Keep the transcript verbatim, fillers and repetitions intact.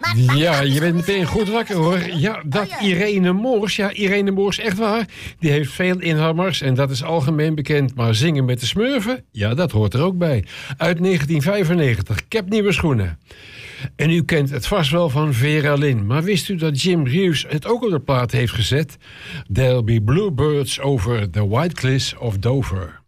Ja, je bent meteen goed wakker hoor. Ja, dat Oh, ja. Irene Moors, ja, Irene Moors, echt waar. Die heeft veel inhammers en dat is algemeen bekend. Maar zingen met de Smurfen, ja, dat hoort er ook bij. Uit negentien vijfennegentig, ik heb nieuwe schoenen. En u kent het vast wel van Vera Lynn. Maar wist u dat Jim Reeves het ook op de plaat heeft gezet? There'll be bluebirds over the white cliffs of Dover.